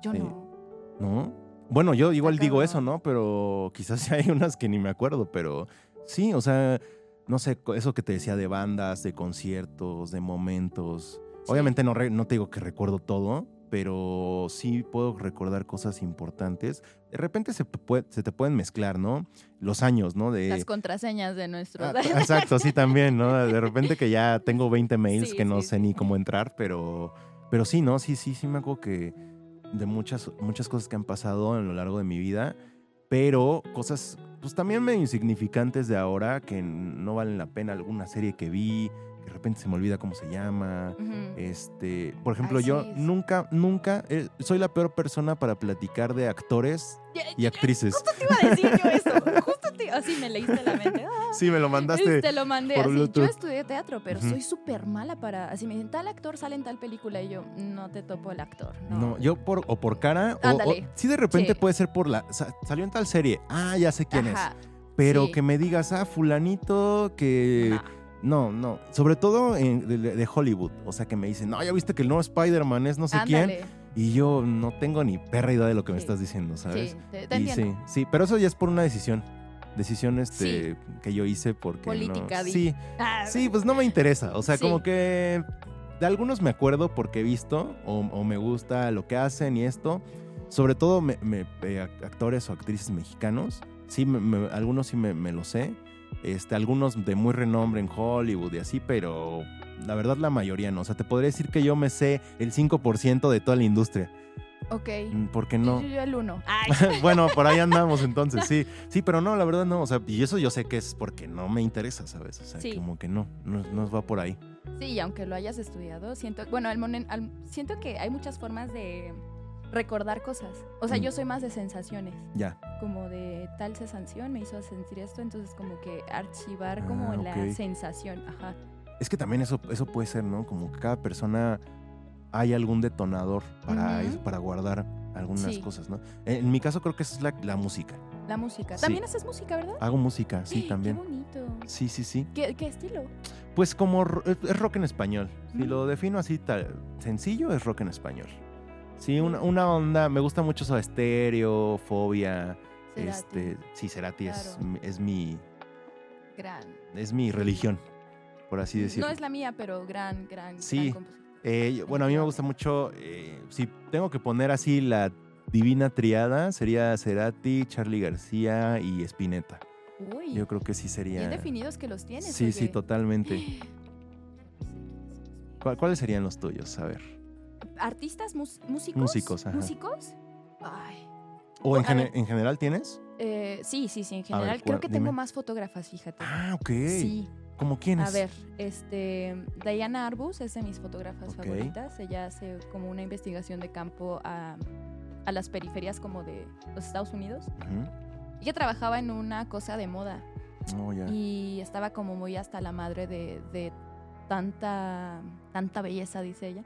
Yo no. ¿No? Bueno, yo igual Está digo cabrón. eso, ¿no? Pero quizás hay unas que ni me acuerdo, pero sí, o sea, no sé, eso que te decía de bandas, de conciertos, de momentos. Sí. Obviamente no te digo que recuerdo todo, pero sí puedo recordar cosas importantes. De repente se te pueden mezclar, ¿no? Los años, ¿no? Las contraseñas de nuestros... Exacto, sí, también, ¿no? De repente que ya tengo 20 mails Sí, que no sí, sé sí. ni cómo entrar, pero sí, ¿no? Sí, me acuerdo que de muchas cosas que han pasado a lo largo de mi vida, pero cosas, pues también medio insignificantes de ahora que no valen la pena. Alguna serie que vi, que de repente se me olvida cómo se llama. Ujú. Por ejemplo, Ay, yo sí. nunca soy la peor persona para platicar de actores y actrices. Justo te iba a decir yo eso. Así me leíste la mente. Sí, me lo mandaste. Te lo mandé por así. Bluetooth. Yo estudié teatro, pero Ujú. soy súper mala para... Así me dicen, tal actor sale en tal película y yo, no te topo el actor. No, yo por cara, Ándale. sí de repente Sí. puede ser por salió en tal serie, ya sé quién Ajá. es, pero Sí. que me digas, fulanito, que... No, sobre todo de Hollywood, o sea que me dicen, no, ya viste que el nuevo Spider-Man es no sé Ándale. quién, y yo no tengo ni perra idea de lo que me Sí. estás diciendo, ¿sabes? Sí, te Y entiendo. sí, pero eso ya es por una decisión Sí. que yo hice porque Política, no... di. Sí, pues no me interesa, o sea, Sí. como que de algunos me acuerdo porque he visto o me gusta lo que hacen y esto, sobre todo actores o actrices mexicanos, sí, algunos sí me lo sé, algunos de muy renombre en Hollywood y así, pero la verdad la mayoría no, o sea, te podría decir que yo me sé el 5% de toda la industria. Ok. ¿Por qué no? Yo el 1. Bueno, por ahí andamos entonces, sí, pero no, la verdad no, o sea, y eso yo sé que es porque no me interesa, ¿sabes? O sea, Sí. como que no va por ahí. Sí, y aunque lo hayas estudiado, siento que hay muchas formas de recordar cosas. O sea, yo soy más de sensaciones. Ya. Como de tal sensación me hizo sentir esto, entonces como que archivar como la ok. sensación. Ajá. Es que también eso puede ser, ¿no? Como que cada persona hay algún detonador Ujú. para guardar algunas Sí. cosas, ¿no? En mi caso creo que esa es la música. La música. Sí. También haces música, ¿verdad? Hago música, sí, también. Qué bonito. Sí. ¿Qué estilo? Pues como es rock en español. Si Mm. lo defino así sencillo, es rock en español. Sí, una onda, me gusta mucho Soda Stereo, Fobia, Cerati. sí, Cerati Claro. es mi Gran. religión, por así decirlo. No es la mía, pero gran Sí. compositor. Bueno, a mí me gusta mucho, si tengo que poner así la divina triada, sería Cerati, Charly García y Spinetta. Uy. Yo creo que sí sería... Bien definidos que los tienes. Sí, oye. totalmente. ¿Cuáles serían los tuyos? A ver. ¿Artistas? ¿Músicos? Músicos, ajá. ¿Músicos? Ay. ¿O A ver. en general tienes? Sí, en A general. ver, Creo que dime. tengo más fotógrafas, fíjate. Ok. Sí. ¿Cómo quiénes? A ver, Diana Arbus es de mis fotógrafas Ok. favoritas. Ella hace como una investigación de campo a las periferias como de los Estados Unidos. Ujú. Ella trabajaba en una cosa de moda Oh, ya. y estaba como muy hasta la madre de tanta belleza, dice ella.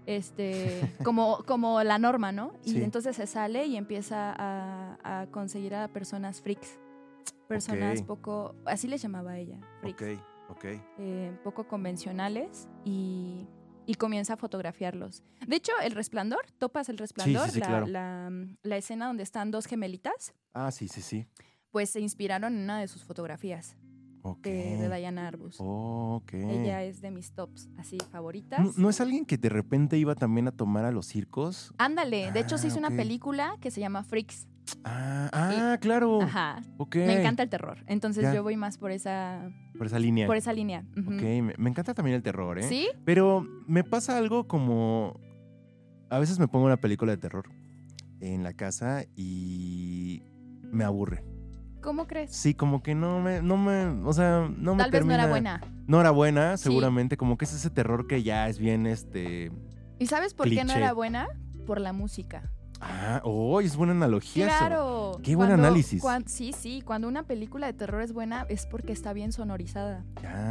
Como la norma, ¿no? Y Sí. entonces se sale y empieza a conseguir a personas freaks. Personas Ok. poco, así les llamaba ella, freaks. Ok. Poco convencionales y comienza a fotografiarlos. De hecho, El Resplandor, ¿topas El Resplandor? Sí, claro. La escena donde están dos gemelitas, Sí. pues se inspiraron en una de sus fotografías Ok. de Diana Arbus. Ok. Ella es de mis tops así favoritas. ¿No es alguien que de repente iba también a tomar a los circos? Ándale, de hecho se hizo ok. una película que se llama Freaks. Claro. Ajá. Ok. Me encanta el terror, entonces Ya. yo voy más por esa línea. línea. Ujú. Ok, me encanta también el terror, ¿eh? ¿Sí? Pero me pasa algo como... A veces me pongo una película de terror en la casa y me aburre. ¿Cómo crees? Sí, como que no me o sea, no me Tal vez no termina... era buena. No era buena, Sí. seguramente, como que es ese terror que ya es bien, ¿Y sabes por qué no cliché. era buena? Por la música. Es buena analogía eso. Claro. Qué buen análisis. Sí, cuando una película de terror es buena es porque está bien sonorizada. Ya.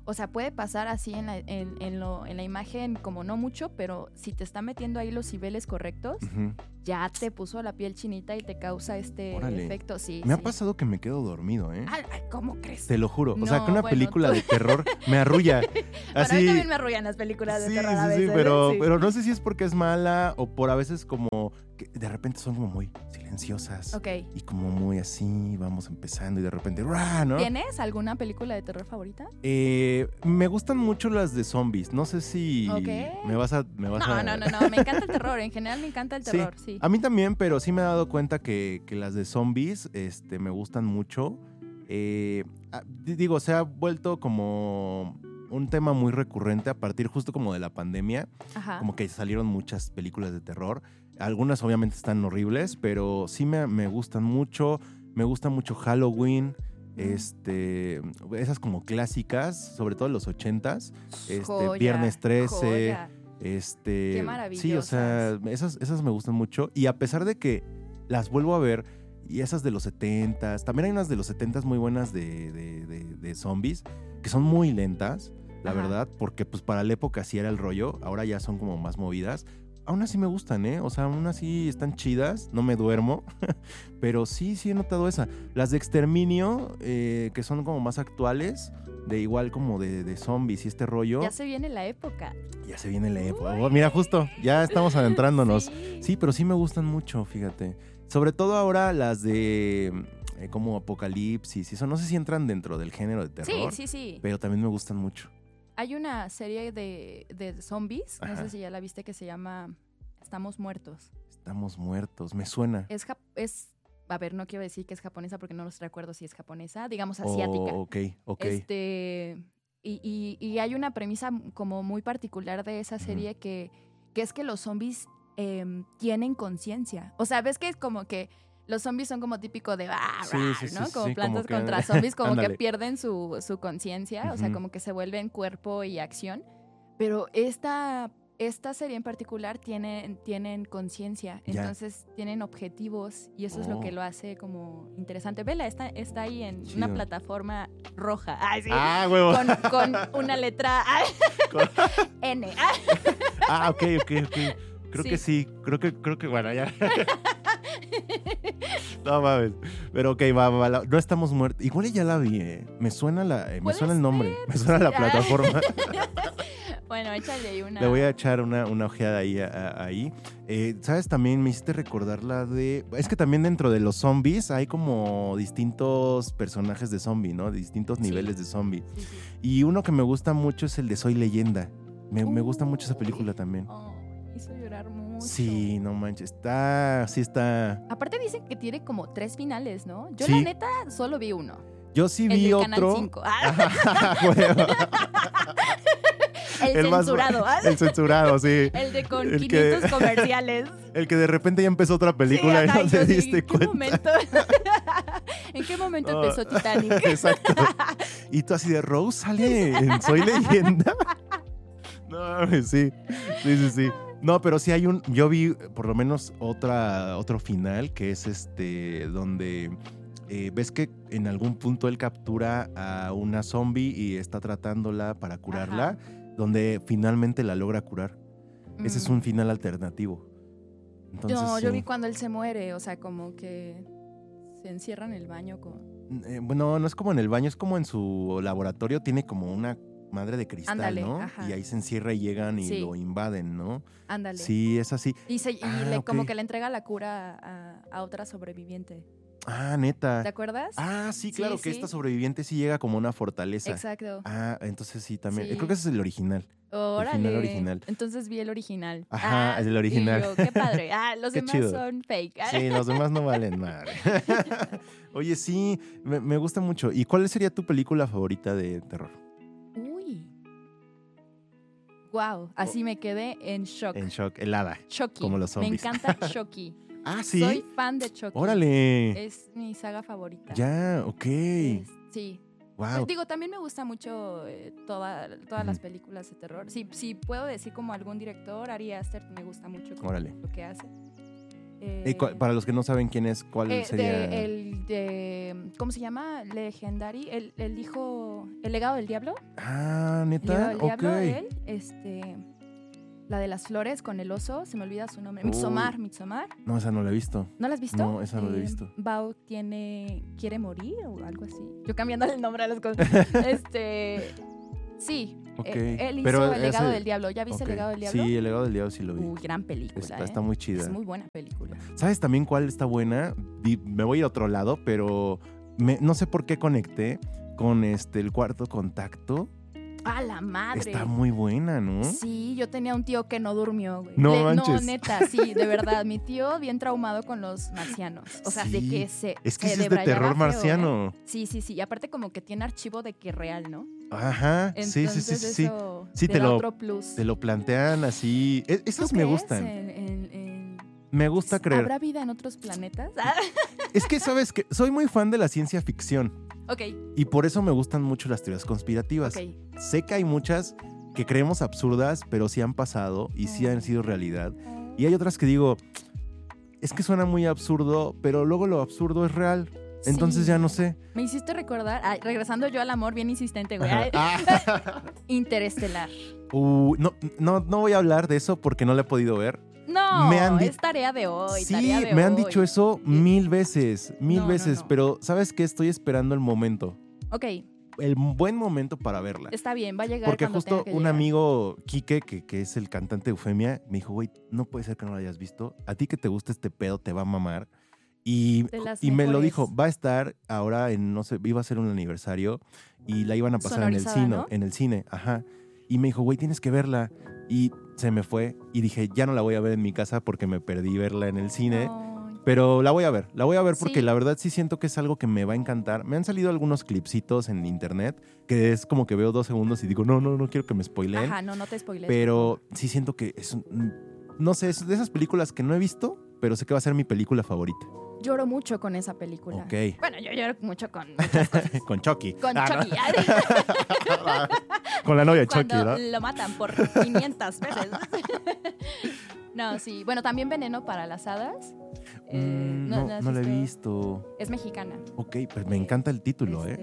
o sea, puede pasar así en la imagen como no mucho, pero si te está metiendo ahí los niveles correctos, ya te puso la piel chinita y te causa Órale. efecto. Sí, Me sí. ha pasado que me quedo dormido, ¿eh? Ay, ¿cómo crees? Te lo juro. No, o sea, que una bueno, película tú- de terror me arrulla. Bueno, Así. a mí también me arrullan las películas de Sí, terror a sí, veces. sí, ¿eh? pero, Sí. pero no sé si es porque es mala o por a veces como que de repente son como muy silenciosas. Ok. Y como muy así, vamos empezando y de repente, ¡rah! ¿no? ¿Tienes alguna película de terror favorita? Me gustan mucho las de zombies. No sé si Ok. me vas a... No, me encanta el terror. En general me encanta el Sí. terror, sí. A mí también, pero sí me he dado cuenta que las de zombies me gustan mucho. Digo, se ha vuelto como un tema muy recurrente a partir justo como de la pandemia. Ajá. Como que salieron muchas películas de terror. Algunas obviamente están horribles, pero sí me gustan mucho. Me gusta mucho Halloween. Esas como clásicas, sobre todo en los 80s. Joya, Viernes 13. joya. Qué maravillosas. Sí, o sea, esas me gustan mucho. Y a pesar de que las vuelvo a ver, y esas de los 70s, también hay unas de los 70s muy buenas de zombies, que son muy lentas, la Ajá. verdad, porque pues para la época sí era el rollo, ahora ya son como más movidas. Aún así me gustan, ¿eh? O sea, aún así están chidas, no me duermo, pero sí he notado esa. Las de Exterminio, que son como más actuales, de igual como de zombies y este rollo. Ya se viene la época. Ya se viene la época. Oh, mira, justo, ya estamos adentrándonos. Sí. Sí, pero sí me gustan mucho, fíjate. Sobre todo ahora las de como Apocalipsis y eso. No sé si entran dentro del género de terror, Sí. pero también me gustan mucho. Hay una serie de zombies, no Ajá. sé si ya la viste, que se llama Estamos Muertos. Estamos muertos, me suena. A ver, no quiero decir que es japonesa porque no los recuerdo si es japonesa, digamos asiática. Oh, ok. Y hay una premisa como muy particular de esa serie que es que los zombies tienen conciencia. O sea, ves que es como que los zombies son como típico de Sí, ¿no? sí, como sí, plantas como que- contra zombies, como que Ándale. pierden su conciencia, o sea, Ujú. como que se vuelven cuerpo y acción. Pero esta serie en particular tienen conciencia, Ya. entonces tienen objetivos y eso es lo Oh. que lo hace como interesante. Vela, está ahí en Chido. una plataforma roja. Ay, sí. Ah, huevo. Con una letra N. Ok. Creo Sí. que sí. Creo que bueno, ya. No mames. Pero ok, va. No estamos muertos. Igual ya la vi, ¿eh? Me suena me Puede suena el nombre. ser, Me suena la sí. plataforma. Bueno, échale ahí una. Le voy a echar una ojeada ahí. ¿Sabes? También me hiciste recordar la de... Es que también dentro de los zombies hay como distintos personajes de zombie, ¿no? Distintos Sí. niveles de zombie. Sí. Y uno que me gusta mucho es el de Soy Leyenda. Me gusta mucho esa película también. Oh, me hizo llorar mucho. Sí, no manches. Está... Aparte dicen que tiene como 3 finales, ¿no? Yo Sí. la neta solo vi uno. Yo sí El vi del otro... Canal 5. Huevo. El más- censurado. El censurado, sí. El de con El que- 500 comerciales. El que de repente ya empezó otra película Sí, y ajá, no te yo sí, diste ¿en qué cuenta. momento? ¿En qué momento Oh. empezó Titanic? Exacto. Y tú así de Rose sale en Soy Leyenda. No, sí. No, pero sí hay yo vi por lo menos otro final que es donde ves que en algún punto él captura a una zombie y está tratándola para curarla, donde finalmente la logra curar. Ese es un final alternativo. Entonces, No, yo sí. vi cuando él se muere, o sea, como que se encierra en el baño con... Bueno, no es como en el baño, es como en su laboratorio, tiene como una madre de cristal, Ándale, ¿no? ajá. Y ahí se encierra y llegan y Sí. lo invaden, ¿no? Ándale. Sí, es así. Y Ok. como que le entrega la cura a otra sobreviviente. Ah, neta. ¿Te acuerdas? Ah, sí, claro, Sí, que sí. esta sobreviviente sí llega como una fortaleza. Exacto. Ah, entonces sí, también. Sí. Creo que ese es el original. Órale. final original. Entonces vi el original. Ajá, es el original. Y yo, qué padre. Los Qué demás chido. son fake. Sí, los demás no valen madre. Oye, sí, me gusta mucho. ¿Y cuál sería tu película favorita de terror? Uy. Wow, así me quedé en shock. En shock, helada. Chucky. como los Me zombies. encanta Chucky. Ah, sí. Soy fan de Chucky. Órale. Es mi saga favorita. Ya, ok. Sí. Wow. Digo, también me gusta mucho todas las películas de terror. Si puedo decir como algún director, Ari Aster me gusta mucho como Órale. lo que hace. Para los que no saben quién es, ¿cuál sería? ¿Cómo se llama? Legendary, el hijo, el legado del diablo. Ah, El legado ¿neta? del diablo, Ok. él, la de las flores con el oso, se me olvida su nombre. Uy. Midsommar. No, esa no la he visto. ¿No la has visto? No, esa no la he visto. Bao quiere morir o algo así. Yo cambiando el nombre a las cosas. Sí, Ok. él hizo Pero El legado ese- del diablo. ¿Ya viste Ok. El legado del diablo? Sí, El legado del diablo sí lo vi. Gran película. Está muy chida. Es muy buena película. ¿Sabes también cuál está buena? Me voy a ir a otro lado, pero no sé por qué conecté con El Cuarto Contacto. ¡A la madre! Está muy buena, ¿no? Sí, yo tenía un tío que no durmió, güey. No No, manches. neta, sí, de verdad. Mi tío bien traumado con los marcianos. O sea, de Sí. que se Es que se sí es de debrayaba terror feo, marciano. ¿eh? Sí. Y aparte como que tiene archivo de que real, ¿no? Ajá. Entonces Sí. eso Sí, te te da lo- otro plus. Te lo plantean así. Esas ¿Tú me crees gustan. en- Me gusta creer. ¿Habrá vida en otros planetas? Es que, ¿sabes que soy muy fan de la ciencia ficción Ok, y por eso me gustan mucho las teorías conspirativas. ok. Sé que hay muchas que creemos absurdas, pero sí han pasado y sí han sido realidad. Y hay otras que digo, es que suena muy absurdo, pero luego lo absurdo es real. Entonces Sí. ya no sé. Me hiciste recordar, regresando yo al amor bien insistente, güey. Ah. Interestelar. No voy a hablar de eso porque no la he podido ver. No, Me han es tarea de hoy. Sí, tarea de me han hoy. dicho eso mil veces, No, no. pero ¿sabes qué? Estoy esperando el momento, Ok, el buen momento para verla. está bien, va a llegar Porque cuando justo tenga que un llegar. amigo, Quique, que es el cantante de Eufemia, me dijo, güey, no puede ser que no lo hayas visto. A ti que te gusta este pedo te va a mamar. Y De las me lo mejores. dijo, va a estar ahora en, no sé, iba a ser un aniversario y la iban a pasar en el Sonorizada, cine, ¿no? ajá. Y me dijo, güey, tienes que verla. Y se me fue y dije, ya no la voy a ver en mi casa porque me perdí verla en el cine. Ay, Pero la voy a ver porque Sí. la verdad sí siento que es algo que me va a encantar. Me han salido algunos clipsitos en internet que es como que veo 2 segundos y digo, no quiero que me spoileen. Ajá, no te spoiles. Pero sí siento que no sé, es de esas películas que no he visto, pero sé que va a ser mi película favorita. Lloro mucho con esa película. Ok. Bueno, yo lloro mucho con muchas cosas. Con Chucky. Con Ah, ¿no? Chucky. Con la novia de Chucky, Cuando ¿no? lo matan por 500 veces. No, sí. Bueno, también Veneno para las Hadas. No has la he visto. Es mexicana. Ok, pues me encanta el título, ¿eh?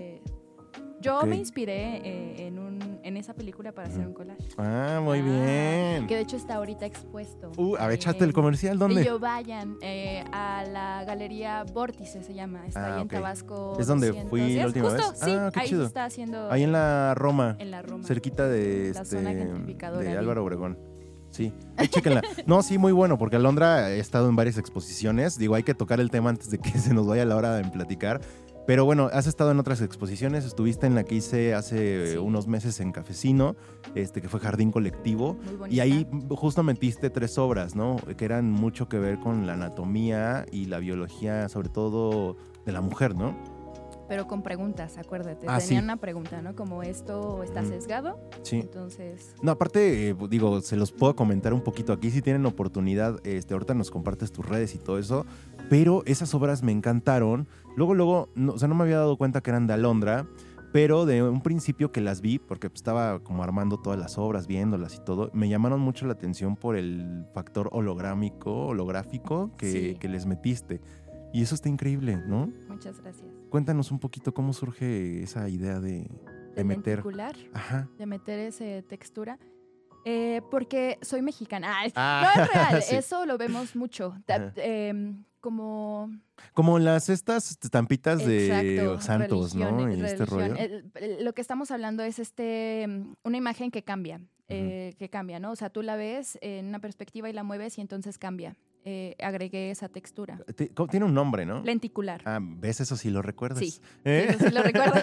Yo Ok. me inspiré en esa película para hacer un collage. Ah, muy bien. Que de hecho está ahorita expuesto. A ver, échate el comercial, ¿dónde? Y yo vayan a la galería Vórtice, se llama. Está ahí en ok. Tabasco. Es donde 200 fui la días. última Justo, vez. sí, Ah, qué ahí chido. se está haciendo Ahí en la Roma, en la Roma. cerquita de, La zona gentrificadora de ahí. Álvaro Obregón. Sí, ahí chéquenla. No, sí, muy bueno, porque Alondra he estado en varias exposiciones. Digo, hay que tocar el tema antes de que se nos vaya la hora de platicar. Pero bueno, has estado en otras exposiciones. Estuviste en la que hice hace Sí. unos meses en Cafecino, que fue Jardín Colectivo. Muy bonita. Y ahí justo metiste 3 obras, ¿no? Que eran mucho que ver con la anatomía y la biología, sobre todo de la mujer, ¿no? Pero con preguntas, acuérdate. Ah, Tenían sí. una pregunta, ¿no? Como esto está Ujú. sesgado. Sí. Entonces, No, aparte, digo, se los puedo comentar un poquito aquí si tienen oportunidad. Ahorita nos compartes tus redes y todo eso. Pero esas obras me encantaron. Luego, no, o sea, no me había dado cuenta que eran de Alondra. Pero de un principio que las vi, porque estaba como armando todas las obras, viéndolas y todo, me llamaron mucho la atención por el factor holográfico Sí. que les metiste. Y eso está increíble, ¿no? muchas gracias. Cuéntanos un poquito cómo surge esa idea de De meter. lenticular, Ajá. de meter esa textura. Porque soy mexicana. Ah, No es real, sí. eso lo vemos mucho. Ajá. Como Como estas estampitas de exacto, santos, ¿no? religión, Y este rollo. Lo que estamos hablando es una imagen que cambia, ¿no? O sea, tú la ves en una perspectiva y la mueves y entonces cambia. Agregué esa textura. Tiene un nombre, ¿no? Lenticular. Ah, ¿ves? Eso sí lo recuerdas. Sí, ¿Eh? Eso sí lo recuerdo.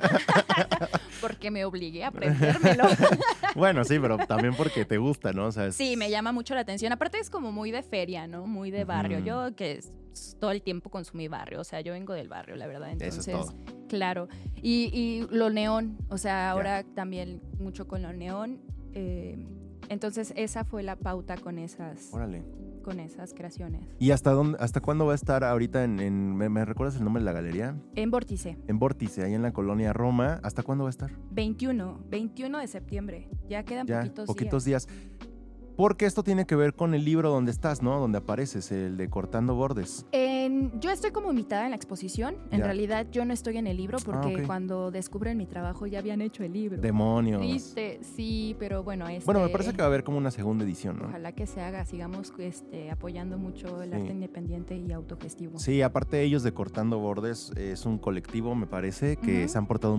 Porque me obligué a aprendérmelo. Bueno, sí, pero también porque te gusta, ¿no? O sea, Sí, me llama mucho la atención. Aparte es como muy de feria, ¿no? Muy de barrio. Ujú. Yo que todo el tiempo consumí barrio. O sea, yo vengo del barrio, la verdad. Eso Entonces, es todo. claro. Y lo neón. O sea, ahora también mucho con lo neón. Entonces, esa fue la pauta con esas creaciones. ¿Y hasta cuándo va a estar ahorita ¿me recuerdas el nombre de la galería? En Vórtice, En Vórtice, ahí en la colonia Roma. ¿Hasta cuándo va a estar? 21 de septiembre. Ya quedan Ya, poquitos poquitos días. Porque esto tiene que ver con el libro donde estás, ¿no? Donde apareces, el de Cortando Bordes. Yo estoy como invitada en la exposición. En realidad yo no estoy en el libro porque cuando descubren mi trabajo ya habían hecho el libro. ¡Demonios! Triste, sí, pero bueno. Bueno, me parece que va a haber como una segunda edición, ¿no? Ojalá que se haga, sigamos apoyando mucho el arte independiente y autogestivo. Sí, aparte ellos de Cortando Bordes es un colectivo, me parece, que se han portado